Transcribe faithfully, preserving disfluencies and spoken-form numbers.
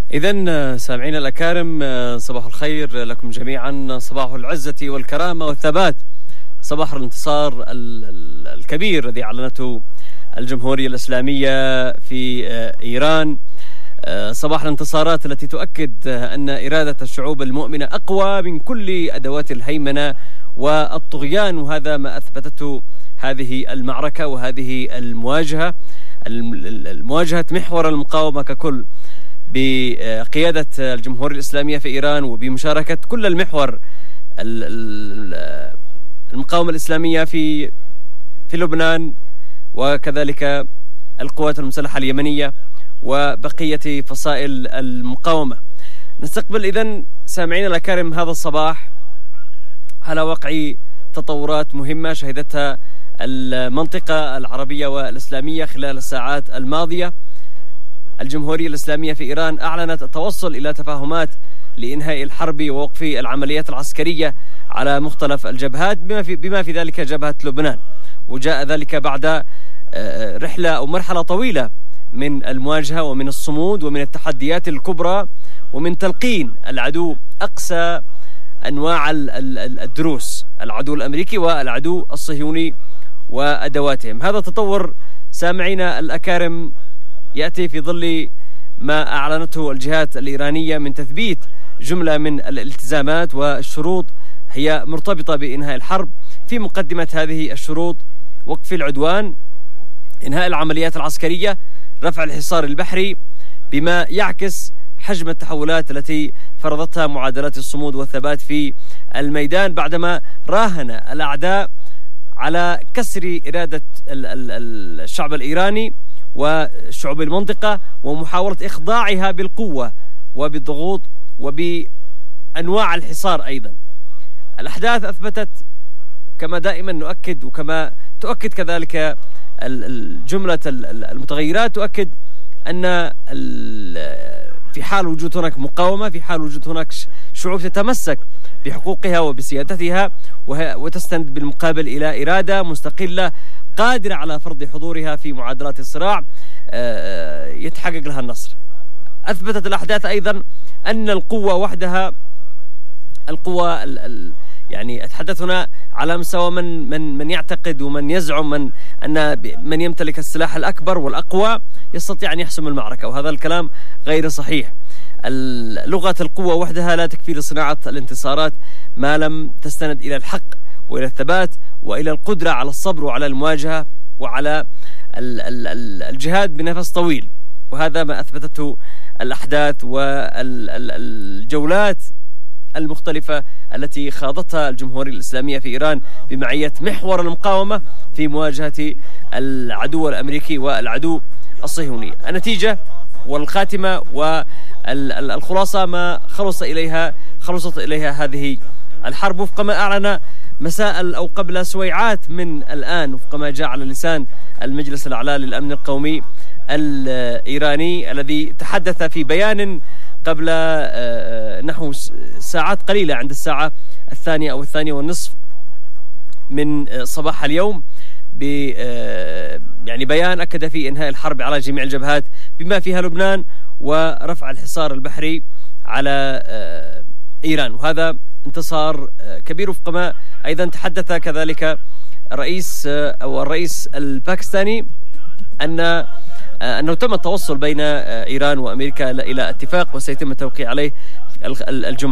إذن سامعين الأكارم، صباح الخير لكم جميعا، صباح العزة والكرامة والثبات، صباح الانتصار الكبير الذي أعلنته الجمهورية الإسلامية في إيران، صباح الانتصارات التي تؤكد أن إرادة الشعوب المؤمنة أقوى من كل أدوات الهيمنة والطغيان، وهذا ما أثبتته هذه المعركة وهذه المواجهة المواجهة محور المقاومة ككل بقيادة الجمهورية الإسلامية في إيران وبمشاركة كل المحور المقاومة الإسلامية في في لبنان، وكذلك القوات المسلحة اليمنية وبقية فصائل المقاومة. نستقبل إذن سامعين الأكارم هذا الصباح على وقع تطورات مهمة شهدتها المنطقة العربية والإسلامية خلال الساعات الماضية. الجمهورية الإسلامية في إيران أعلنت التوصل إلى تفاهمات لإنهاء الحرب ووقف العمليات العسكرية على مختلف الجبهات بما في, بما في ذلك جبهة لبنان، وجاء ذلك بعد رحلة أو مرحلة طويلة من المواجهة ومن الصمود ومن التحديات الكبرى ومن تلقين العدو أقسى أنواع الدروس، العدو الأمريكي والعدو الصهيوني وأدواتهم. هذا التطور سامعين الأكارم يأتي في ظل ما أعلنته الجهات الإيرانية من تثبيت جملة من الالتزامات والشروط هي مرتبطة بإنهاء الحرب. في مقدمة هذه الشروط وقف العدوان، إنهاء العمليات العسكرية، رفع الحصار البحري، بما يعكس حجم التحولات التي فرضتها معادلات الصمود والثبات في الميدان بعدما راهن الأعداء على كسر إرادة الشعب الإيراني وشعوب المنطقة ومحاولة إخضاعها بالقوة وبالضغوط وبأنواع الحصار. أيضا الأحداث أثبتت كما دائما نؤكد وكما تؤكد كذلك الجملة المتغيرات تؤكد أن في حال وجود هناك مقاومة، في حال وجود هناك شعوب تتمسك بحقوقها وبسيادتها وتستند بالمقابل إلى إرادة مستقلة قادرة على فرض حضورها في معادلات الصراع يتحقق لها النصر. أثبتت الأحداث أيضا أن القوة وحدها، القوة يعني أتحدث هنا على مستوى من من من يعتقد ومن يزعم من أن من يمتلك السلاح الأكبر والأقوى يستطيع أن يحسم المعركة، وهذا الكلام غير صحيح. لغة القوة وحدها لا تكفي لصناعة الانتصارات ما لم تستند إلى الحق وإلى الثبات وإلى القدرة على الصبر وعلى المواجهة وعلى الجهاد بنفس طويل، وهذا ما أثبتته الأحداث والجولات المختلفة التي خاضتها الجمهورية الإسلامية في إيران بمعية محور المقاومة في مواجهة العدو الأمريكي والعدو الصهيوني. النتيجة والخاتمة والخلاصة ما خلص إليها خلصت إليها هذه الحرب وفق ما أعلن مساء أو قبل سويعات من الآن، وفق ما جاء على لسان المجلس الأعلى للأمن القومي الإيراني الذي تحدث في بيان قبل نحو ساعات قليلة عند الساعة الثانية أو الثانية والنصف من صباح اليوم ب يعني بيان أكد فيه إنهاء الحرب على جميع الجبهات بما فيها لبنان ورفع الحصار البحري على إيران، وهذا انتصار كبير وفق ما أيضا تحدث كذلك الرئيس أو الرئيس الباكستاني أن أنه تم التوصل بين إيران وأمريكا إلى اتفاق وسيتم التوقيع عليه الجمعة.